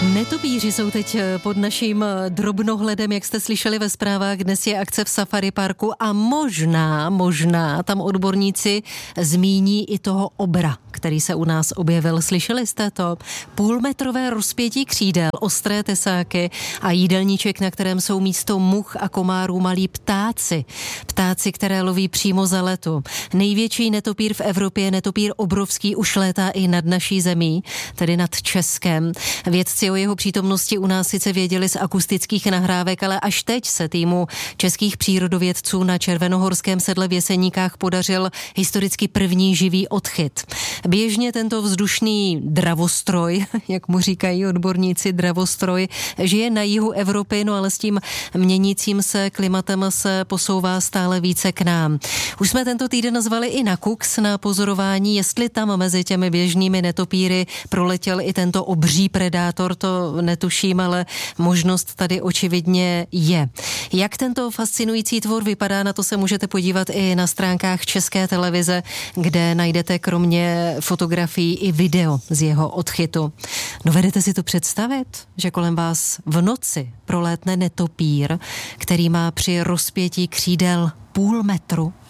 Netopíři jsou teď pod naším drobnohledem, jak jste slyšeli ve zprávách. Dnes je akce v Safari parku a možná tam odborníci zmíní i toho obra, který se u nás objevil. Slyšeli jste to? Půlmetrové rozpětí křídel, ostré tesáky a jídelníček, na kterém jsou místo much a komárů malí ptáci. Ptáci, které loví přímo za letu. Největší netopír v Evropě, netopír obrovský, už létá i nad naší zemí, tedy nad Českem. Vědci o jeho přítomnosti u nás sice věděli z akustických nahrávek, ale až teď se týmu českých přírodovědců na Červenohorském sedle v Jeseníkách podařil historicky první živý odchyt. Běžně tento vzdušný dravostroj, jak mu říkají odborníci, dravostroj, žije na jihu Evropy, no ale s tím měnícím se klimatem se posouvá stále více k nám. Už jsme tento týden nazvali i na KUKS na pozorování, jestli tam mezi těmi běžnými netopíry proletěl i tento obří predátor, to netuším, ale možnost tady očividně je. Jak tento fascinující tvor vypadá, na to se můžete podívat i na stránkách České televize, kde najdete kromě fotografií i video z jeho odchytu. Dovedete si to představit, že kolem vás v noci prolétne netopír, který má při rozpětí křídel půl metru?